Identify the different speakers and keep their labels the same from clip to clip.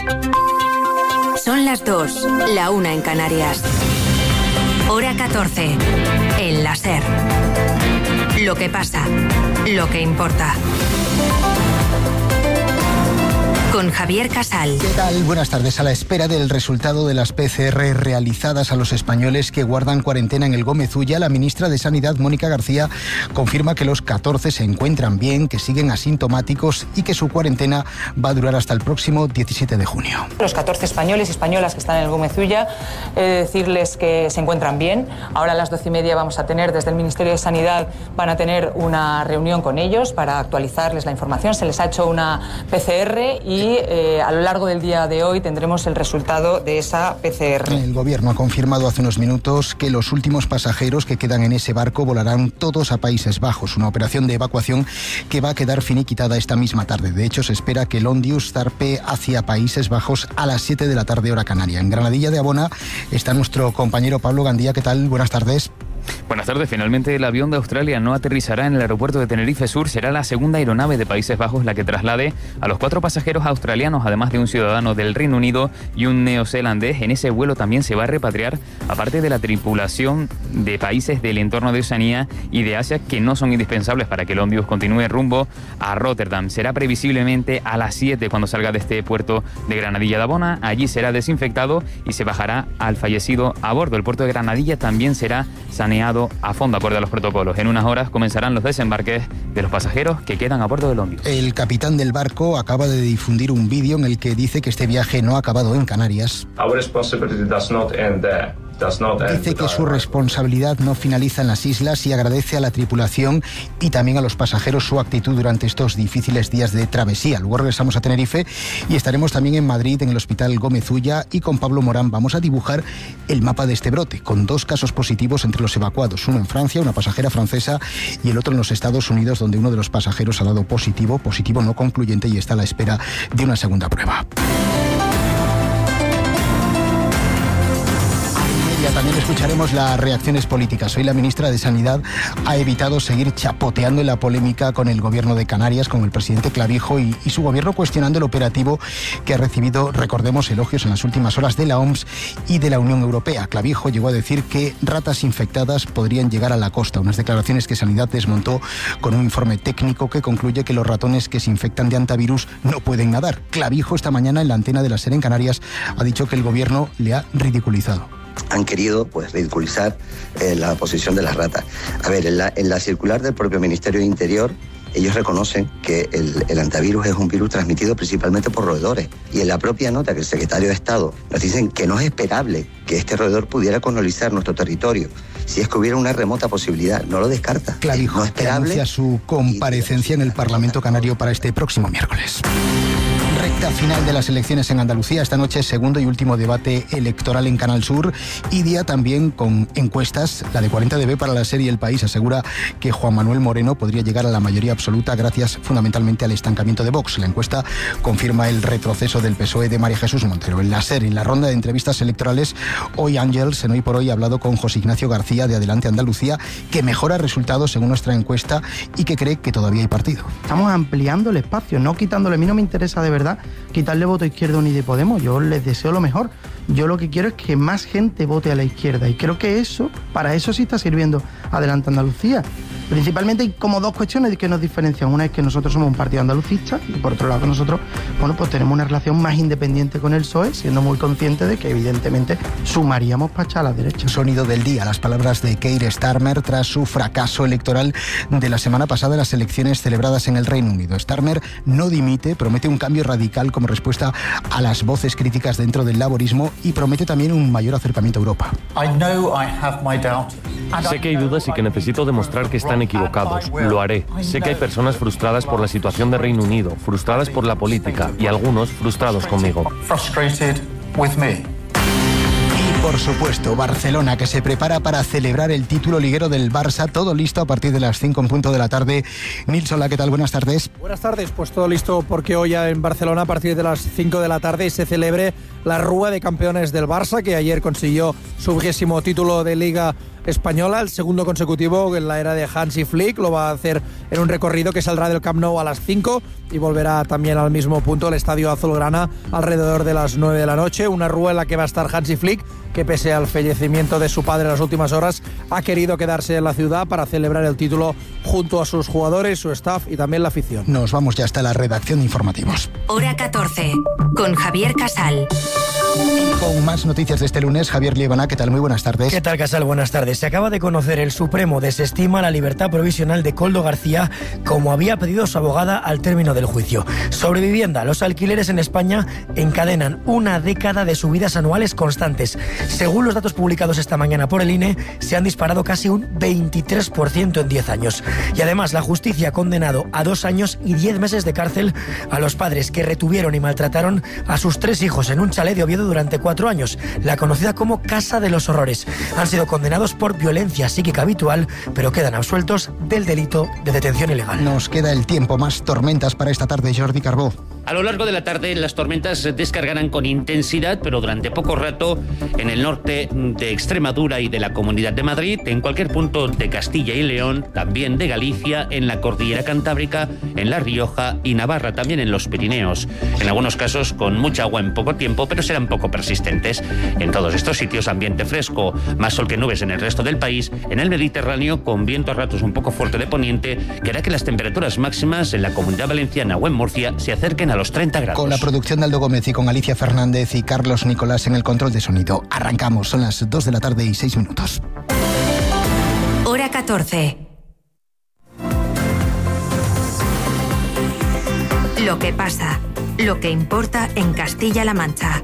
Speaker 1: Son las 2, la 1 en Canarias. Hora 14, en la SER. Lo que pasa, lo que importa. Con Javier Casal.
Speaker 2: ¿Qué tal? Buenas tardes. A la espera del resultado de las PCR realizadas a los españoles que guardan cuarentena en el Gómez Ulla, la ministra de Sanidad, Mónica García, confirma que los 14 se encuentran bien, que siguen asintomáticos y que su cuarentena va a durar hasta el próximo 17 de junio.
Speaker 3: Los 14 españoles y españolas que están en el Gómez Ulla, decirles que se encuentran bien. Ahora a las 12:30 vamos a tener, desde el Ministerio de Sanidad, van a tener una reunión con ellos para actualizarles la información. Se les ha hecho una PCR y a lo largo del día de hoy tendremos el resultado de esa PCR.
Speaker 2: El gobierno ha confirmado hace unos minutos que los últimos pasajeros que quedan en ese barco volarán todos a Países Bajos, una operación de evacuación que va a quedar finiquitada esta misma tarde. De hecho, se espera que el Ondius zarpe hacia Países Bajos a las 7 de la tarde, hora canaria. En Granadilla de Abona está nuestro compañero Pablo Gandía. ¿Qué tal? Buenas tardes.
Speaker 4: Buenas tardes. Finalmente el avión de Australia no aterrizará en el aeropuerto de Tenerife Sur. Será la segunda aeronave de Países Bajos la que traslade a los 4 pasajeros australianos, además de un ciudadano del Reino Unido y un neozelandés. En ese vuelo también se va a repatriar, aparte de la tripulación de países del entorno de Oceanía y de Asia que no son indispensables para que el Ondius continúe rumbo a Rotterdam. Será previsiblemente a las 7 cuando salga de este puerto de Granadilla de Abona. Allí será desinfectado y se bajará al fallecido a bordo. El puerto de Granadilla también será saneado a fondo acorde a los protocolos. En unas horas comenzarán los desembarques de los pasajeros que quedan a bordo del Ondius.
Speaker 2: El capitán del barco acaba de difundir un vídeo en el que dice que este viaje no ha acabado en Canarias. Dice que su responsabilidad no finaliza en las islas y agradece a la tripulación y también a los pasajeros su actitud durante estos difíciles días de travesía. Luego regresamos a Tenerife y estaremos también en Madrid, en el Hospital Gómez Ulla, y con Pablo Morán vamos a dibujar el mapa de este brote, con 2 casos positivos entre los evacuados. Uno en Francia, una pasajera francesa, y el otro en los Estados Unidos, donde uno de los pasajeros ha dado positivo no concluyente, y está a la espera de una segunda prueba. También escucharemos las reacciones políticas. Hoy la ministra de Sanidad ha evitado seguir chapoteando en la polémica con el gobierno de Canarias, con el presidente Clavijo y su gobierno cuestionando el operativo que ha recibido, recordemos, elogios en las últimas horas de la OMS y de la Unión Europea. Clavijo llegó a decir que ratas infectadas podrían llegar a la costa, unas declaraciones que Sanidad desmontó con un informe técnico que concluye que los ratones que se infectan de hantavirus no pueden nadar. Clavijo esta mañana en la antena de la SER en Canarias ha dicho que el gobierno le ha ridiculizado.
Speaker 5: Han querido ridiculizar la posición de las ratas. A ver, en la circular del propio Ministerio de Interior, ellos reconocen que el hantavirus es un virus transmitido principalmente por roedores. Y en la propia nota que el secretario de Estado nos dicen que no es esperable que este roedor pudiera colonizar nuestro territorio. Si es que hubiera una remota posibilidad, no lo descarta.
Speaker 2: Clavijo,
Speaker 5: no esperable,
Speaker 2: anuncia su comparecencia en el Parlamento Canario para este próximo miércoles. Recta final de las elecciones en Andalucía. Esta noche, segundo y último debate electoral en Canal Sur, y día también con encuestas. La de 40DB para la serie El País asegura que Juan Manuel Moreno podría llegar a la mayoría absoluta gracias fundamentalmente al estancamiento de Vox. La encuesta confirma el retroceso del PSOE de María Jesús Montero. En la serie, en la ronda de entrevistas electorales, hoy Ángels, en Hoy por Hoy, ha hablado con José Ignacio García de Adelante Andalucía, que mejora resultados según nuestra encuesta y que cree que todavía hay partido.
Speaker 6: Estamos ampliando el espacio, no quitándole. A mí no me interesa de verdad quitarle voto a Izquierda Unida y Podemos. Yo les deseo lo mejor. Yo lo que quiero es que más gente vote a la izquierda, y creo que para eso sí está sirviendo Adelante Andalucía. Principalmente hay como 2 cuestiones que nos diferencian. Una es que nosotros somos un partido andalucista, y por otro lado que nosotros, pues tenemos una relación más independiente con el PSOE, siendo muy conscientes de que evidentemente sumaríamos para echar a la derecha.
Speaker 2: Sonido del día, las palabras de Keir Starmer tras su fracaso electoral de la semana pasada en las elecciones celebradas en el Reino Unido. Starmer no dimite, promete un cambio radical como respuesta a las voces críticas dentro del laborismo y promete también un mayor acercamiento a Europa.
Speaker 7: Sé que hay dudas y que necesito demostrar que están equivocados. Lo haré. Sé que hay personas frustradas por la situación de Reino Unido, frustradas por la política y algunos frustrados conmigo.
Speaker 2: Por supuesto, Barcelona, que se prepara para celebrar el título liguero del Barça. Todo listo a partir de las 5 en punto de la tarde. Nilsson, ¿qué tal? Buenas tardes.
Speaker 8: Buenas tardes, pues todo listo porque hoy en Barcelona a partir de las 5 de la tarde se celebre la Rúa de Campeones del Barça, que ayer consiguió su 20º título de Liga española, el segundo consecutivo en la era de Hansi Flick. Lo va a hacer en un recorrido que saldrá del Camp Nou a las 5 y volverá también al mismo punto, el estadio azulgrana, alrededor de las 9 de la noche. Una rúa en la que va a estar Hansi Flick, que pese al fallecimiento de su padre en las últimas horas, ha querido quedarse en la ciudad para celebrar el título junto a sus jugadores, su staff y también la afición.
Speaker 2: Nos vamos ya hasta la redacción de informativos.
Speaker 1: Hora 14, con Javier Casal.
Speaker 2: Con más noticias de este lunes, Javier Liebana, ¿qué tal? Muy buenas tardes.
Speaker 9: ¿Qué tal, Casal? Buenas tardes. Se acaba de conocer, el Supremo desestima la libertad provisional de Koldo García, como había pedido su abogada al término del juicio. Sobre vivienda, los alquileres en España encadenan una década de subidas anuales constantes. Según los datos publicados esta mañana por el INE, se han disparado casi un 23% en 10 años. Y además, la justicia ha condenado a 2 años y 10 meses de cárcel a los padres que retuvieron y maltrataron a sus 3 hijos en un chalet de Oviedo durante 4 años, la conocida como Casa de los Horrores. Han sido condenados por violencia psíquica habitual, pero quedan absueltos del delito de detención ilegal.
Speaker 2: Nos queda el tiempo, más tormentas para esta tarde, Jordi Carbó.
Speaker 10: A lo largo de la tarde las tormentas se descargarán con intensidad, pero durante poco rato en el norte de Extremadura y de la Comunidad de Madrid, en cualquier punto de Castilla y León, también de Galicia, en la Cordillera Cantábrica, en La Rioja y Navarra, también en los Pirineos. En algunos casos con mucha agua en poco tiempo, pero serán poco persistentes. En todos estos sitios ambiente fresco, más sol que nubes en el resto del país, en el Mediterráneo con viento a ratos un poco fuerte de poniente, que hará que las temperaturas máximas en la Comunidad Valenciana o en Murcia se acerquen a los 30 grados.
Speaker 2: Con la producción de Aldo Gómez y con Alicia Fernández y Carlos Nicolás en el control de sonido. Arrancamos, son las 2 de la tarde y 6 minutos.
Speaker 1: Hora 14. Lo que pasa, lo que importa en Castilla-La Mancha.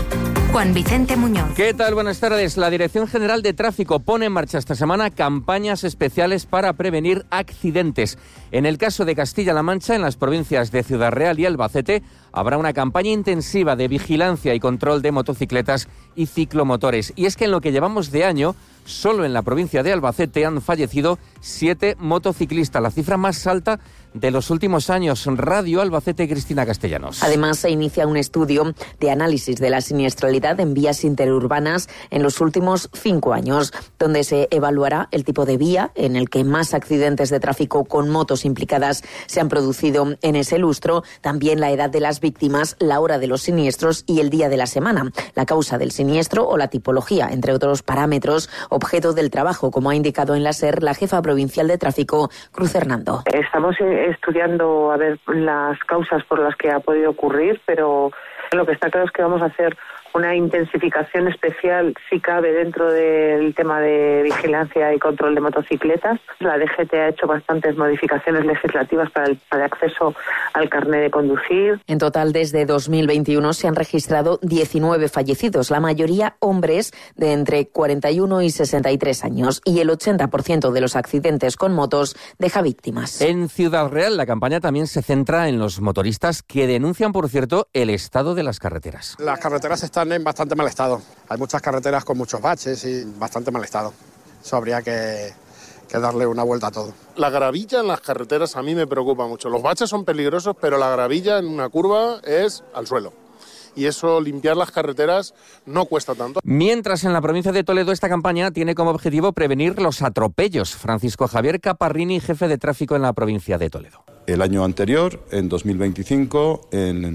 Speaker 1: Juan Vicente Muñoz.
Speaker 11: ¿Qué tal? Buenas tardes. La Dirección General de Tráfico pone en marcha esta semana campañas especiales para prevenir accidentes. En el caso de Castilla-La Mancha, en las provincias de Ciudad Real y Albacete, habrá una campaña intensiva de vigilancia y control de motocicletas y ciclomotores. Y es que en lo que llevamos de año, solo en la provincia de Albacete han fallecido 7 motociclistas, la cifra más alta de los últimos años. Radio Albacete, Cristina Castellanos.
Speaker 12: Además, se inicia un estudio de análisis de la siniestralidad en vías interurbanas en los últimos 5 años, donde se evaluará el tipo de vía en el que más accidentes de tráfico con motos implicadas se han producido en ese lustro, también la edad de las víctimas, la hora de los siniestros y el día de la semana, la causa del siniestro o la tipología, entre otros parámetros, objeto del trabajo, como ha indicado en la SER la jefa provincial de tráfico, Cruz Hernando.
Speaker 13: Estamos estudiando a ver las causas por las que ha podido ocurrir, pero lo que está claro es que vamos a hacer una intensificación especial, si cabe, dentro del tema de vigilancia y control de motocicletas. La DGT ha hecho bastantes modificaciones legislativas para el acceso al carnet de conducir.
Speaker 12: En total, desde 2021 se han registrado 19 fallecidos, la mayoría hombres de entre 41 y 63 años, y el 80% de los accidentes con motos deja víctimas.
Speaker 11: En Ciudad Real, la campaña también se centra en los motoristas que denuncian, por cierto, el estado de las carreteras.
Speaker 14: Las carreteras están en bastante mal estado. Hay muchas carreteras con muchos baches y bastante mal estado. Eso habría que darle una vuelta a todo.
Speaker 15: La gravilla en las carreteras a mí me preocupa mucho. Los baches son peligrosos, pero la gravilla en una curva es al suelo. Y eso, limpiar las carreteras, no cuesta tanto.
Speaker 11: Mientras, en la provincia de Toledo, esta campaña tiene como objetivo prevenir los atropellos. Francisco Javier Caparrini, jefe de tráfico en la provincia de Toledo.
Speaker 16: El año anterior, en 2025,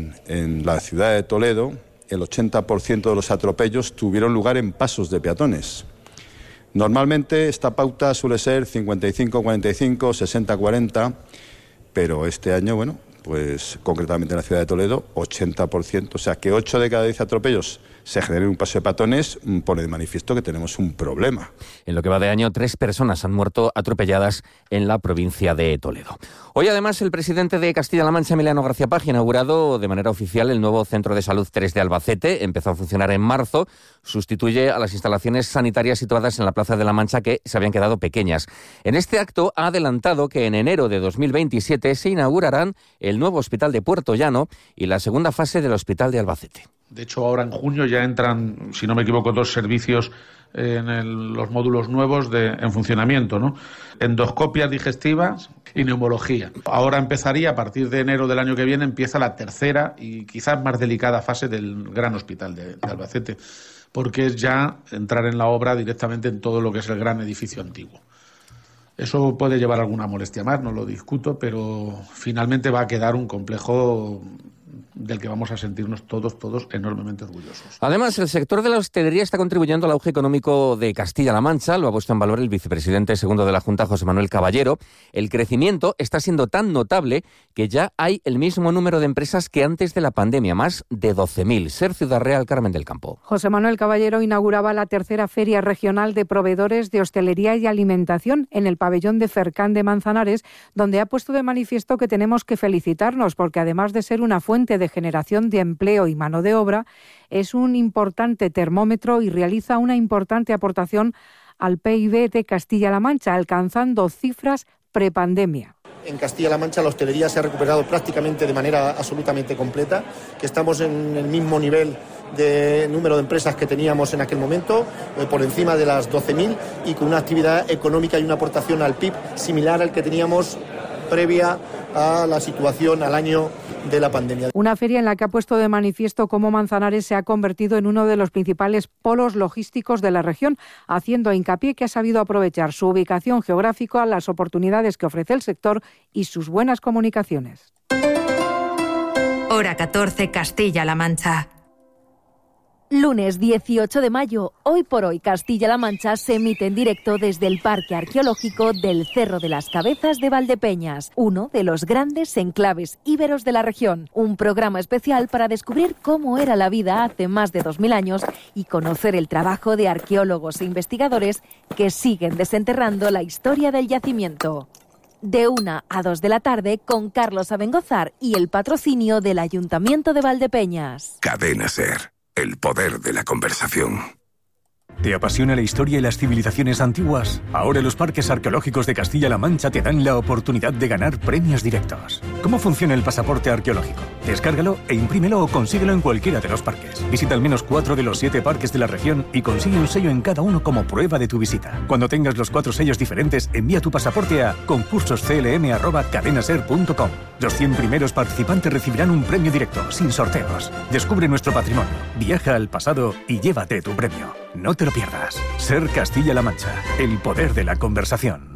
Speaker 16: en la ciudad de Toledo, el 80% de los atropellos tuvieron lugar en pasos de peatones. Normalmente esta pauta suele ser 55-45, 60-40, pero este año, bueno, pues concretamente en la ciudad de Toledo, 80%, o sea que 8 de cada 10 atropellos se generen un paso de peatones, pone de manifiesto que tenemos un problema.
Speaker 11: En lo que va de año, 3 personas han muerto atropelladas en la provincia de Toledo. Hoy, además, el presidente de Castilla-La Mancha, Emiliano García Paje, ha inaugurado de manera oficial el nuevo Centro de Salud 3 de Albacete. Empezó a funcionar en marzo. Sustituye a las instalaciones sanitarias situadas en la Plaza de la Mancha, que se habían quedado pequeñas. En este acto ha adelantado que en enero de 2027 se inaugurarán el nuevo Hospital de Puerto Llano y la segunda fase del Hospital de Albacete.
Speaker 17: De hecho, ahora en junio ya entran, si no me equivoco, 2 servicios en los módulos nuevos en funcionamiento, ¿no? Endoscopias digestivas y neumología. Ahora empezaría, a partir de enero del año que viene, empieza la tercera y quizás más delicada fase del gran hospital de Albacete, porque es ya entrar en la obra directamente en todo lo que es el gran edificio antiguo. Eso puede llevar alguna molestia más, no lo discuto, pero finalmente va a quedar un complejo del que vamos a sentirnos todos enormemente orgullosos.
Speaker 11: Además, el sector de la hostelería está contribuyendo al auge económico de Castilla-La Mancha, lo ha puesto en valor el vicepresidente segundo de la Junta, José Manuel Caballero. El crecimiento está siendo tan notable que ya hay el mismo número de empresas que antes de la pandemia, más de 12.000. Ser Ciudad Real, Carmen del Campo.
Speaker 18: José Manuel Caballero inauguraba la tercera Feria Regional de Proveedores de Hostelería y Alimentación en el pabellón de Fercán de Manzanares, donde ha puesto de manifiesto que tenemos que felicitarnos porque además de ser una fuente de generación de empleo y mano de obra, es un importante termómetro y realiza una importante aportación al PIB de Castilla-La Mancha, alcanzando cifras prepandemia.
Speaker 19: En Castilla-La Mancha la hostelería se ha recuperado prácticamente de manera absolutamente completa, que estamos en el mismo nivel de número de empresas que teníamos en aquel momento, por encima de las 12.000, y con una actividad económica y una aportación al PIB similar al que teníamos previa a la situación al año de la pandemia.
Speaker 18: Una feria en la que ha puesto de manifiesto cómo Manzanares se ha convertido en uno de los principales polos logísticos de la región, haciendo hincapié que ha sabido aprovechar su ubicación geográfica, las oportunidades que ofrece el sector y sus buenas comunicaciones.
Speaker 1: Hora 14, Castilla-La Mancha.
Speaker 20: Lunes 18 de mayo, Hoy por Hoy Castilla-La Mancha se emite en directo desde el Parque Arqueológico del Cerro de las Cabezas de Valdepeñas, uno de los grandes enclaves íberos de la región. Un programa especial para descubrir cómo era la vida hace más de 2000 años y conocer el trabajo de arqueólogos e investigadores que siguen desenterrando la historia del yacimiento. De 1 a 2 de la tarde con Carlos Abengozar y el patrocinio del Ayuntamiento de Valdepeñas.
Speaker 21: Cadena SER. El poder de la conversación.
Speaker 22: ¿Te apasiona la historia y las civilizaciones antiguas? Ahora los parques arqueológicos de Castilla-La Mancha te dan la oportunidad de ganar premios directos. ¿Cómo funciona el pasaporte arqueológico? Descárgalo e imprímelo o consíguelo en cualquiera de los parques. Visita al menos 4 de los 7 parques de la región y consigue un sello en cada uno como prueba de tu visita. Cuando tengas los 4 sellos diferentes, envía tu pasaporte a concursosclm@cadenaser.com. Los 100 primeros participantes recibirán un premio directo, sin sorteos. Descubre nuestro patrimonio, viaja al pasado y llévate tu premio. No te lo pierdas. Ser Castilla-La Mancha, el poder de la conversación.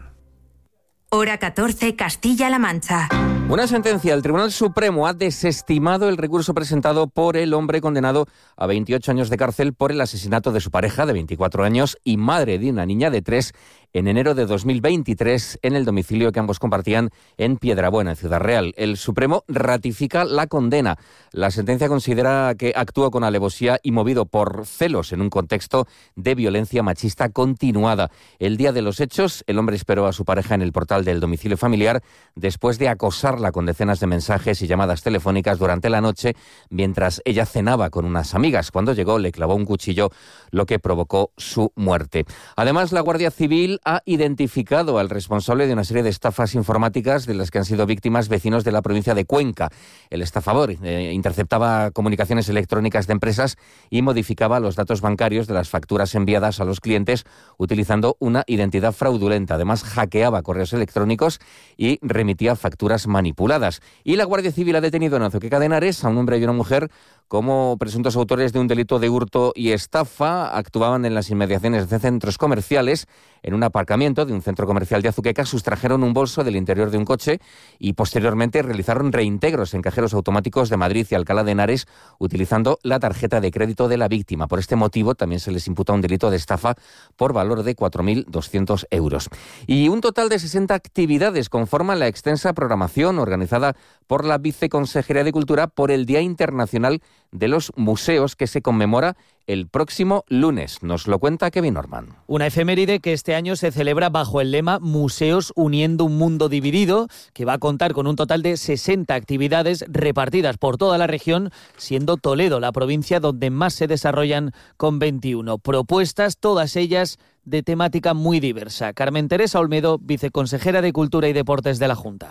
Speaker 1: Hora 14, Castilla-La Mancha.
Speaker 11: Una sentencia del Tribunal Supremo ha desestimado el recurso presentado por el hombre condenado a 28 años de cárcel por el asesinato de su pareja de 24 años y madre de una niña de 3 en enero de 2023 en el domicilio que ambos compartían en Piedrabuena, en Ciudad Real. El Supremo ratifica la condena. La sentencia considera que actuó con alevosía y movido por celos en un contexto de violencia machista continuada. El día de los hechos, el hombre esperó a su pareja en el portal del domicilio familiar después de acosarla con decenas de mensajes y llamadas telefónicas durante la noche mientras ella cenaba con unas amigas. Cuando llegó le clavó un cuchillo, lo que provocó su muerte. Además, la Guardia Civil ha identificado al responsable de una serie de estafas informáticas de las que han sido víctimas vecinos de la provincia de Cuenca. El estafador interceptaba comunicaciones electrónicas de empresas y modificaba los datos bancarios de las facturas enviadas a los clientes utilizando una identidad fraudulenta. Además, hackeaba correos electrónicos y remitía facturas manipuladas. Y la Guardia Civil ha detenido en Azuqueca de Henares a un hombre y una mujer como presuntos autores de un delito de hurto y estafa. Actuaban en las inmediaciones de centros comerciales. En un aparcamiento de un centro comercial de Azuqueca sustrajeron un bolso del interior de un coche y posteriormente realizaron reintegros en cajeros automáticos de Madrid y Alcalá de Henares utilizando la tarjeta de crédito de la víctima. Por este motivo también se les imputa un delito de estafa por valor de 4.200 euros. Y un total de 60 actividades conforman la extensa programación organizada por la Viceconsejería de Cultura por el Día Internacional de los Museos, que se conmemora el próximo lunes. Nos lo cuenta Kevin Norman.
Speaker 23: Una efeméride que este año se celebra bajo el lema Museos uniendo un mundo dividido, que va a contar con un total de 60 actividades repartidas por toda la región, siendo Toledo la provincia donde más se desarrollan, con 21 propuestas, todas ellas de temática muy diversa. Carmen Teresa Olmedo, viceconsejera de Cultura y Deportes de la Junta.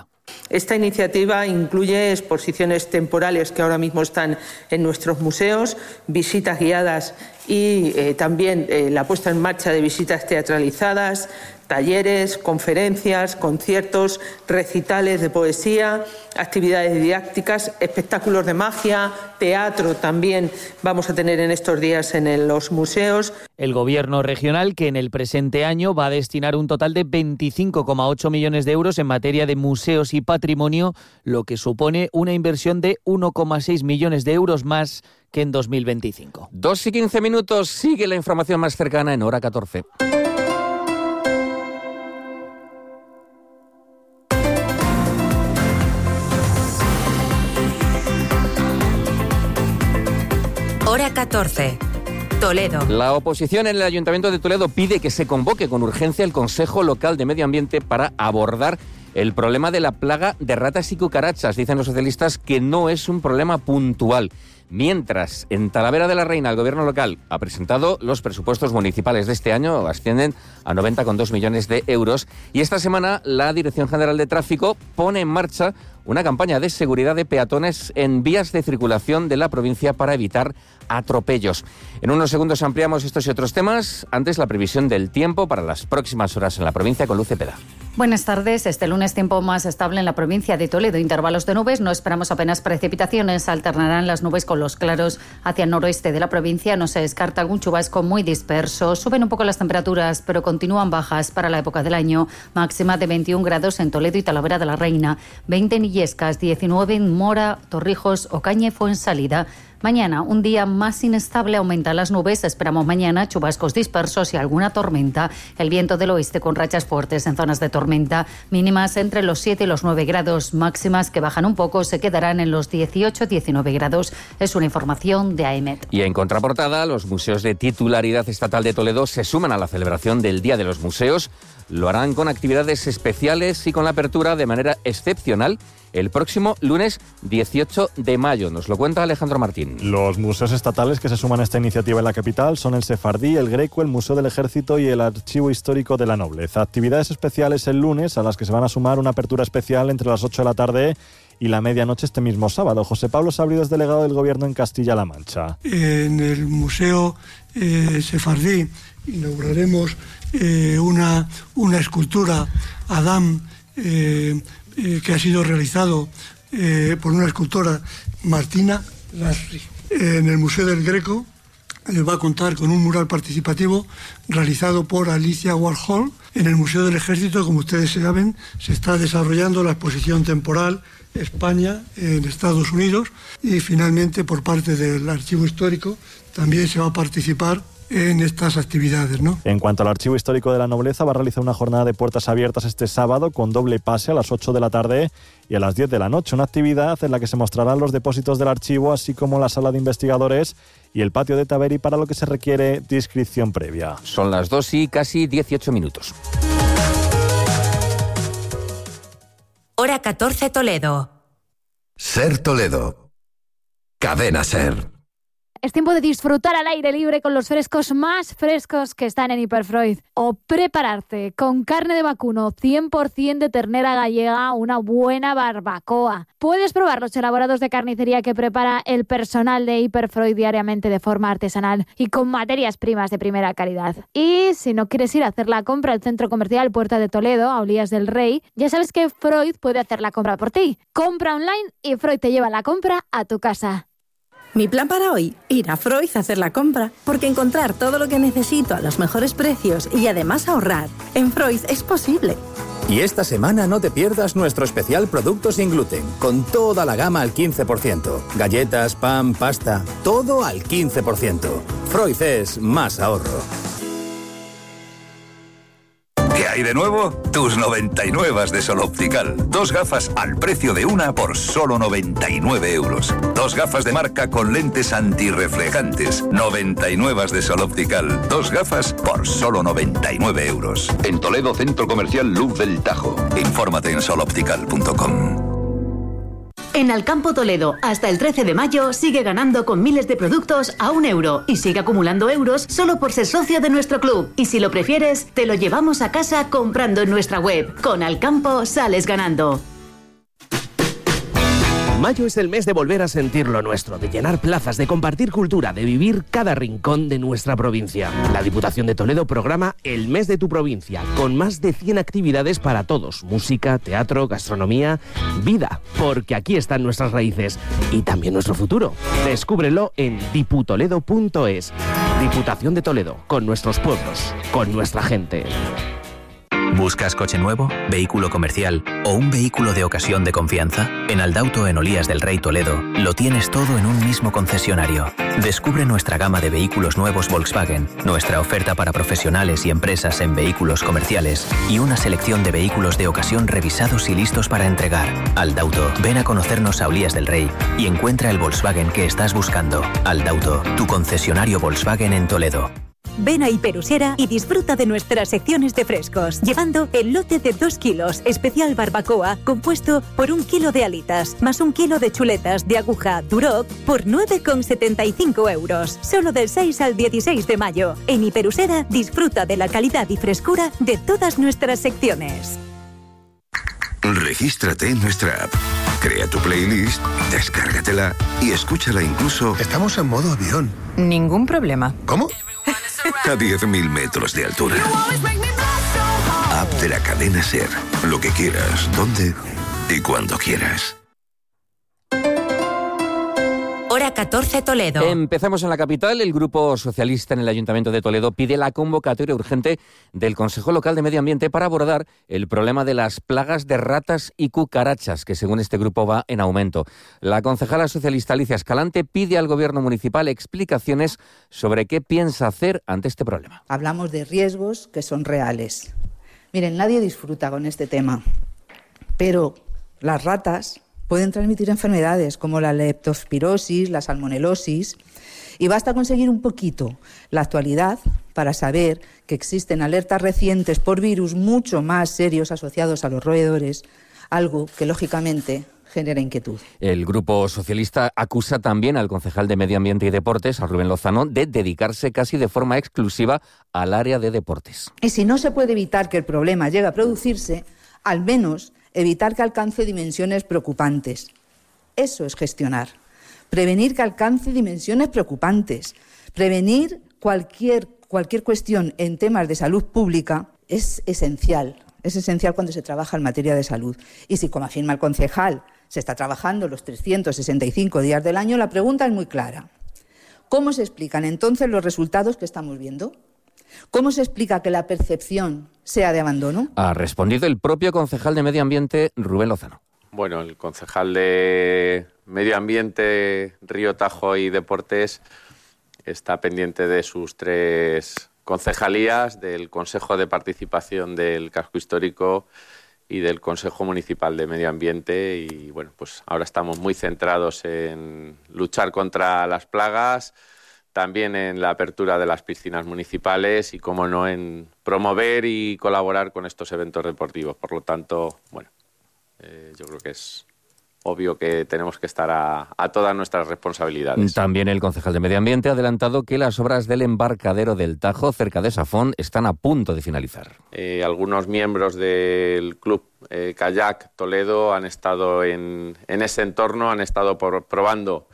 Speaker 3: Esta iniciativa incluye exposiciones temporales que ahora mismo están en nuestros museos, visitas guiadas y también la puesta en marcha de visitas teatralizadas, talleres, conferencias, conciertos, recitales de poesía, actividades didácticas, espectáculos de magia, teatro también vamos a tener en estos días en los museos.
Speaker 23: El Gobierno regional, que en el presente año va a destinar un total de 25,8 millones de euros en materia de museos y patrimonio, lo que supone una inversión de 1,6 millones de euros más que en 2025.
Speaker 11: 2 y 15 minutos, sigue la información más cercana en Hora 14.
Speaker 1: Hora 14. Toledo.
Speaker 11: La oposición en el Ayuntamiento de Toledo pide que se convoque con urgencia el Consejo Local de Medio Ambiente para abordar el problema de la plaga de ratas y cucarachas. Dicen los socialistas que no es un problema puntual. Mientras, en Talavera de la Reina, el gobierno local ha presentado los presupuestos municipales de este año, ascienden a 90,2 millones de euros. Y esta semana la Dirección General de Tráfico pone en marcha una campaña de seguridad de peatones en vías de circulación de la provincia para evitar atropellos. En unos segundos ampliamos estos y otros temas. Antes, la previsión del tiempo para las próximas horas en la provincia con Luz Cepeda.
Speaker 4: Buenas tardes. Este lunes tiempo más estable en la provincia de Toledo. Intervalos de nubes, no esperamos apenas precipitaciones. Alternarán las nubes con los claros hacia el noroeste de la provincia. No se descarta algún chubasco muy disperso. Suben un poco las temperaturas, pero continúan bajas para la época del año. Máxima de 21 grados en Toledo y Talavera de la Reina, 20 en Illescas, 19 en Mora, Torrijos, Ocaña y Fuensalida. Mañana, un día más inestable, aumentan las nubes. Esperamos mañana chubascos dispersos y alguna tormenta. El viento del oeste con rachas fuertes en zonas de tormenta. Mínimas entre los 7 y los 9 grados. Máximas que bajan un poco, se quedarán en los 18-19 grados. Es una información de AEMET.
Speaker 11: Y en contraportada, los museos de titularidad estatal de Toledo se suman a la celebración del Día de los Museos. Lo harán con actividades especiales y con la apertura de manera excepcional el próximo lunes 18 de mayo. Nos lo cuenta Alejandro Martín.
Speaker 5: Los museos estatales que se suman a esta iniciativa en la capital son el Sefardí, el Greco, el Museo del Ejército y el Archivo Histórico de la Nobleza. Actividades especiales el lunes, a las que se van a sumar una apertura especial entre las 8 de la tarde y la medianoche este mismo sábado. José Pablo Sabrido es delegado del Gobierno en Castilla-La Mancha.
Speaker 24: En el Museo Sefardí inauguraremos una escultura Adán que ha sido realizado por una escultora Martina Lasri. En el Museo del Greco va a contar con un mural participativo realizado por Alicia Warhol. En el Museo del Ejército, como ustedes saben, se está desarrollando la exposición temporal España en Estados Unidos, y finalmente por parte del Archivo Histórico también se va a participar en estas actividades, ¿no?
Speaker 5: En cuanto al Archivo Histórico de la Nobleza, va a realizar una jornada de puertas abiertas este sábado con doble pase a las 8 de la tarde y a las 10 de la noche. Una actividad en la que se mostrarán los depósitos del archivo, así como la sala de investigadores y el patio de Taveri, para lo que se requiere de inscripción previa.
Speaker 11: Son las 2 y casi 18 minutos.
Speaker 1: Hora 14 Toledo.
Speaker 21: Ser Toledo. Cadena Ser.
Speaker 25: Es tiempo de disfrutar al aire libre con los frescos más frescos que están en Hiperfreud. O prepararte con carne de vacuno 100% de ternera gallega, una buena barbacoa. Puedes probar los elaborados de carnicería que prepara el personal de Hiperfreud diariamente de forma artesanal y con materias primas de primera calidad. Y si no quieres ir a hacer la compra al Centro Comercial Puerta de Toledo, a Olías del Rey, ya sabes que Freud puede hacer la compra por ti. Compra online y Freud te lleva la compra a tu casa.
Speaker 26: Mi plan para hoy, ir a Freud a hacer la compra, porque encontrar todo lo que necesito a los mejores precios y además ahorrar en Freud es posible.
Speaker 27: Y esta semana no te pierdas nuestro especial Producto sin gluten, con toda la gama al 15%. Galletas, pan, pasta, todo al 15%. Freud es más ahorro.
Speaker 21: ¿Qué hay de nuevo? Tus 99 de Sol Optical. 2 gafas al precio de una por solo 99 euros. 2 gafas de marca con lentes antirreflejantes. 99 de Sol Optical. 2 gafas por solo 99 euros. En Toledo, Centro Comercial Luz del Tajo. Infórmate en soloptical.com.
Speaker 28: En Alcampo Toledo, hasta el 13 de mayo, sigue ganando con miles de productos a €1 y sigue acumulando euros solo por ser socio de nuestro club. Y si lo prefieres, te lo llevamos a casa comprando en nuestra web. Con Alcampo sales ganando.
Speaker 2: Mayo es el mes de volver a sentir lo nuestro, de llenar plazas, de compartir cultura, de vivir cada rincón de nuestra provincia. La Diputación de Toledo programa El Mes de tu Provincia, con más de 100 actividades para todos. Música, teatro, gastronomía, vida, porque aquí están nuestras raíces y también nuestro futuro. Descúbrelo en diputoledo.es. Diputación de Toledo, con nuestros pueblos, con nuestra gente.
Speaker 6: ¿Buscas coche nuevo, vehículo comercial o un vehículo de ocasión de confianza? En Aldauto en Olías del Rey Toledo lo tienes todo en un mismo concesionario. Descubre nuestra gama de vehículos nuevos Volkswagen, nuestra oferta para profesionales y empresas en vehículos comerciales y una selección de vehículos de ocasión revisados y listos para entregar. Aldauto, ven a conocernos a Olías del Rey y encuentra el Volkswagen que estás buscando. Aldauto, tu concesionario Volkswagen en Toledo.
Speaker 7: Ven a Hiperusera y disfruta de nuestras secciones de frescos, llevando el lote de 2 kilos, especial barbacoa, compuesto por 1 kilo de alitas, más 1 kilo de chuletas de aguja Duroc, por 9,75 €, solo del 6 al 16 de mayo. En Hiperusera disfruta de la calidad y frescura de todas nuestras secciones.
Speaker 8: Regístrate en nuestra app. Crea tu playlist, descárgatela y escúchala incluso...
Speaker 9: Estamos en modo avión.
Speaker 7: Ningún problema.
Speaker 9: ¿Cómo?
Speaker 8: A 10.000 metros de altura. App de la cadena SER. Lo que quieras, donde y cuando quieras.
Speaker 1: Hora 14 Toledo.
Speaker 11: Empezamos en la capital. El Grupo Socialista en el Ayuntamiento de Toledo pide la convocatoria urgente del Consejo Local de Medio Ambiente para abordar el problema de las plagas de ratas y cucarachas, que según este grupo va en aumento. La concejala socialista Alicia Escalante pide al Gobierno municipal explicaciones sobre qué piensa hacer ante este problema.
Speaker 10: Hablamos de riesgos que son reales. Miren, nadie disfruta con este tema, pero las ratas pueden transmitir enfermedades como la leptospirosis, la salmonelosis, y basta conseguir un poquito la actualidad para saber que existen alertas recientes por virus mucho más serios asociados a los roedores, algo que lógicamente genera inquietud.
Speaker 11: El Grupo Socialista acusa también al concejal de Medio Ambiente y Deportes, a Rubén Lozano, de dedicarse casi de forma exclusiva al área de deportes.
Speaker 10: Y si no se puede evitar que el problema llegue a producirse, al menos evitar que alcance dimensiones preocupantes. Eso es gestionar. Prevenir que alcance dimensiones preocupantes. Prevenir cualquier cuestión en temas de salud pública es esencial. Es esencial cuando se trabaja en materia de salud. Y si, como afirma el concejal, se está trabajando los 365 días del año, la pregunta es muy clara. ¿Cómo se explican entonces los resultados que estamos viendo? ¿Cómo se explica que la percepción sea de abandono?
Speaker 11: Ha respondido el propio concejal de Medio Ambiente, Rubén Lozano.
Speaker 12: Bueno, el concejal de Medio Ambiente, Río Tajo y Deportes está pendiente de sus 3 concejalías, del Consejo de Participación del Casco Histórico y del Consejo Municipal de Medio Ambiente. Y bueno, pues ahora estamos muy centrados en luchar contra las plagas, también en la apertura de las piscinas municipales y, como no, en promover y colaborar con estos eventos deportivos. Por lo tanto, bueno, yo creo que es obvio que tenemos que estar a todas nuestras responsabilidades.
Speaker 11: También el concejal de Medio Ambiente ha adelantado que las obras del embarcadero del Tajo, cerca de Safón, están a punto de finalizar.
Speaker 12: Algunos miembros del Club Kayak Toledo han estado en ese entorno, han estado probando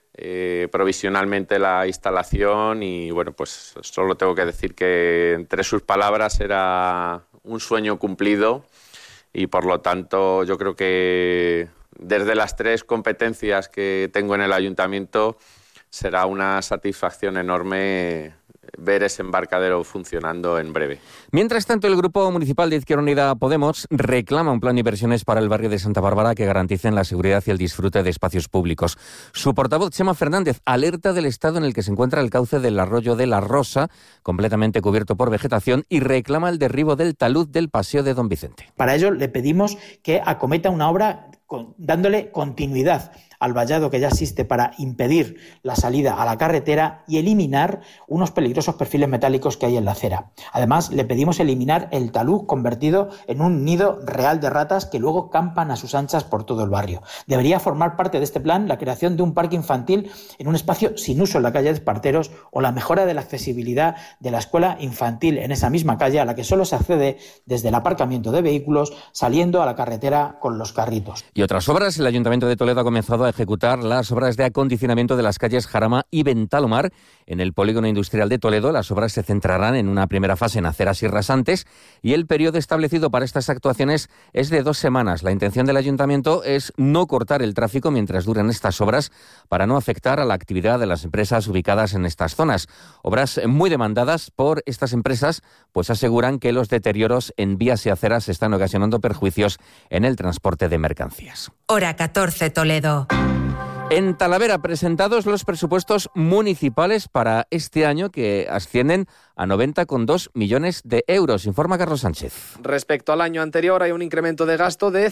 Speaker 12: provisionalmente la instalación y, bueno, pues solo tengo que decir que entre sus palabras era un sueño cumplido y, por lo tanto, yo creo que desde las 3 competencias que tengo en el ayuntamiento será una satisfacción enorme ver ese embarcadero funcionando en breve.
Speaker 11: Mientras tanto, el Grupo Municipal de Izquierda Unida Podemos reclama un plan de inversiones para el barrio de Santa Bárbara que garanticen la seguridad y el disfrute de espacios públicos. Su portavoz, Chema Fernández, alerta del estado en el que se encuentra el cauce del arroyo de la Rosa, completamente cubierto por vegetación, y reclama el derribo del talud del Paseo de Don Vicente.
Speaker 13: Para ello le pedimos que acometa una obra dándole continuidad
Speaker 9: al vallado que ya existe para impedir la salida a la carretera y eliminar unos peligrosos perfiles metálicos que hay en la acera. Además, le pedimos eliminar el talud convertido en un nido real de ratas que luego campan a sus anchas por todo el barrio. Debería formar parte de este plan la creación de un parque infantil en un espacio sin uso en la calle de Esparteros o la mejora de la accesibilidad de la escuela infantil en esa misma calle a la que solo se accede desde el aparcamiento de vehículos saliendo a la carretera con los carritos.
Speaker 11: Y otras obras. El Ayuntamiento de Toledo ha comenzado a ejecutar las obras de acondicionamiento de las calles Jarama y Bentalomar. En el polígono industrial de Toledo, las obras se centrarán en una primera fase en aceras y rasantes y el periodo establecido para estas actuaciones es de 2 semanas. La intención del Ayuntamiento es no cortar el tráfico mientras duren estas obras para no afectar a la actividad de las empresas ubicadas en estas zonas. Obras muy demandadas por estas empresas, pues aseguran que los deterioros en vías y aceras están ocasionando perjuicios en el transporte de mercancías.
Speaker 1: Hora 14, Toledo.
Speaker 11: En Talavera, presentados los presupuestos municipales para este año que ascienden a 90,2 millones de euros, informa Carlos Sánchez.
Speaker 13: Respecto al año anterior hay un incremento de gasto de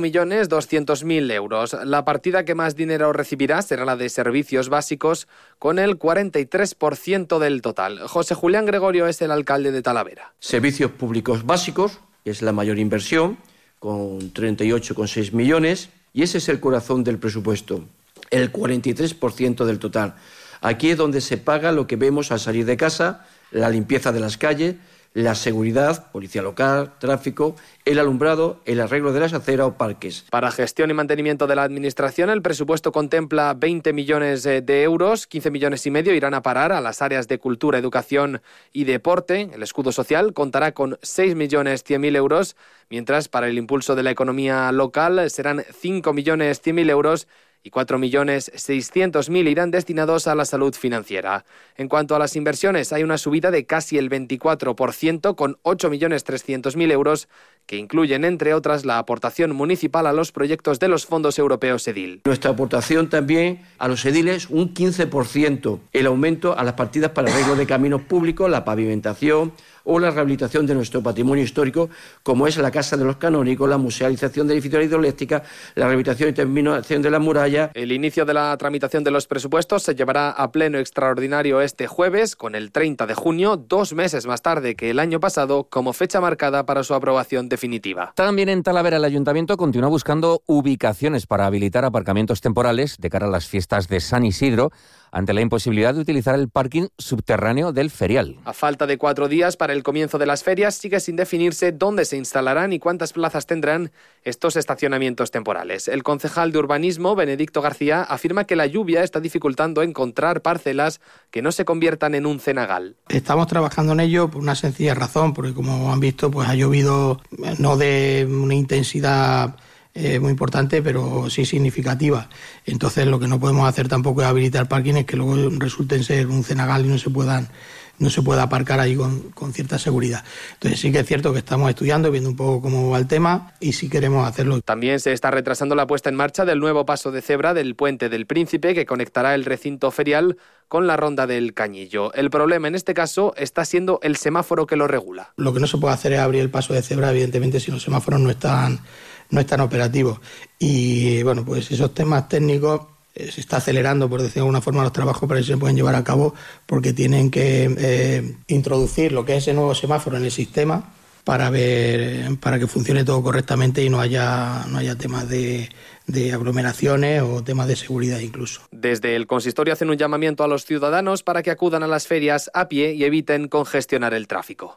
Speaker 13: 5.200.000 euros. La partida que más dinero recibirá será la de servicios básicos, con el 43% del total. José Julián Gregorio es el alcalde de Talavera.
Speaker 14: Servicios públicos básicos, que es la mayor inversión, con 38,6 millones, y ese es el corazón del presupuesto. El 43% del total. Aquí es donde se paga lo que vemos al salir de casa, la limpieza de las calles, la seguridad, policía local, tráfico, el alumbrado, el arreglo de las aceras o parques.
Speaker 13: Para gestión y mantenimiento de la administración, el presupuesto contempla 20 millones de euros, 15 millones y medio irán a parar a las áreas de cultura, educación y deporte. El escudo social contará con 6.100.000 euros, mientras para el impulso de la economía local serán 5.100.000 euros y 4.600.000 irán destinados a la salud financiera. En cuanto a las inversiones, hay una subida de casi el 24%, con 8.300.000 euros, que incluyen, entre otras, la aportación municipal a los proyectos de los fondos europeos EDIL.
Speaker 14: Nuestra aportación también a los ediles, un 15%, el aumento a las partidas para arreglo de caminos públicos, la pavimentación o la rehabilitación de nuestro patrimonio histórico, como es la Casa de los Canónicos, la musealización de edificios hidroeléctricas, la rehabilitación y terminación de la muralla.
Speaker 13: El inicio de la tramitación de los presupuestos se llevará a pleno extraordinario este jueves, con el 30 de junio, 2 meses más tarde que el año pasado, como fecha marcada para su aprobación definitiva.
Speaker 11: También en Talavera el Ayuntamiento continúa buscando ubicaciones para habilitar aparcamientos temporales de cara a las fiestas de San Isidro, ante la imposibilidad de utilizar el parking subterráneo del ferial.
Speaker 13: A falta de 4 días para el comienzo de las ferias, sigue sin definirse dónde se instalarán y cuántas plazas tendrán estos estacionamientos temporales. El concejal de Urbanismo, Benedicto García, afirma que la lluvia está dificultando encontrar parcelas que no se conviertan en un cenagal.
Speaker 15: Estamos trabajando en ello por una sencilla razón, porque como han visto, pues ha llovido no de una intensidad muy importante, pero sí significativa. Entonces lo que no podemos hacer tampoco es habilitar parkings que luego resulten ser un cenagal y no se pueda aparcar ahí con cierta seguridad. Entonces sí que es cierto que estamos estudiando, viendo un poco cómo va el tema y sí queremos hacerlo.
Speaker 13: También se está retrasando la puesta en marcha del nuevo paso de cebra del Puente del Príncipe, que conectará el recinto ferial con la Ronda del Cañillo. El problema en este caso está siendo el semáforo que lo regula.
Speaker 15: Lo que no se puede hacer es abrir el paso de cebra, evidentemente, si los semáforos no están operativos. Y bueno, pues esos temas técnicos se está acelerando, por decirlo de alguna forma, los trabajos para que se pueden llevar a cabo, porque tienen que introducir lo que es ese nuevo semáforo en el sistema para que funcione todo correctamente y no haya temas de aglomeraciones o temas de seguridad incluso.
Speaker 13: Desde el consistorio hacen un llamamiento a los ciudadanos para que acudan a las ferias a pie y eviten congestionar el tráfico.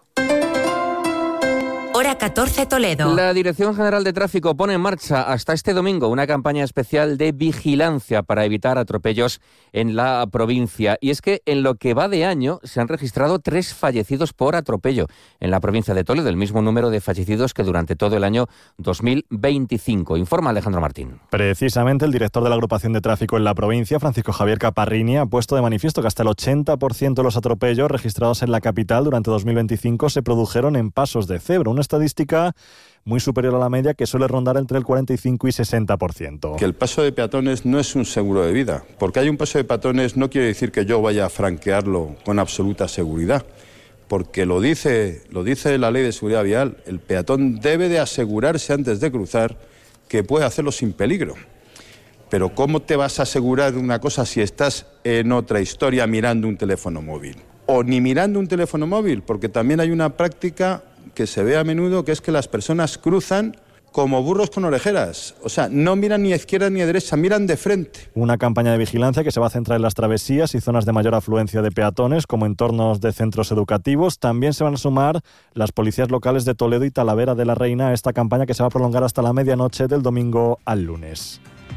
Speaker 1: Hora 14, Toledo.
Speaker 11: La Dirección General de Tráfico pone en marcha hasta este domingo una campaña especial de vigilancia para evitar atropellos en la provincia. Y es que en lo que va de año se han registrado 3 fallecidos por atropello en la provincia de Toledo, el mismo número de fallecidos que durante todo el año 2025. Informa Alejandro Martín.
Speaker 5: Precisamente el director de la Agrupación de Tráfico en la provincia, Francisco Javier Caparrini, ha puesto de manifiesto que hasta el 80% de los atropellos registrados en la capital durante 2025 se produjeron en pasos de cebra, una estadística muy superior a la media que suele rondar entre el 45 y 60%.
Speaker 16: Que el paso de peatones no es un seguro de vida. Porque hay un paso de peatones no quiere decir que yo vaya a franquearlo con absoluta seguridad. Porque lo dice la Ley de Seguridad Vial, el peatón debe de asegurarse antes de cruzar que puede hacerlo sin peligro. Pero ¿cómo te vas a asegurar de una cosa si estás en otra historia mirando un teléfono móvil? O ni mirando un teléfono móvil, porque también hay una práctica que se ve a menudo, que es que las personas cruzan como burros con orejeras. O sea, no miran ni a izquierda ni a derecha, miran de frente.
Speaker 5: Una campaña de vigilancia que se va a centrar en las travesías y zonas de mayor afluencia de peatones, como entornos de centros educativos. También se van a sumar las policías locales de Toledo y Talavera de la Reina a esta campaña que se va a prolongar hasta la medianoche del domingo al lunes.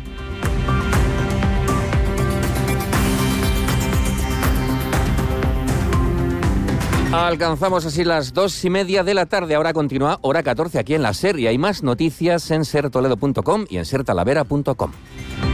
Speaker 11: Alcanzamos así las 2:30 de la tarde. Ahora continúa Hora 14 aquí en la SER y hay más noticias en sertoledo.com y en sertalavera.com.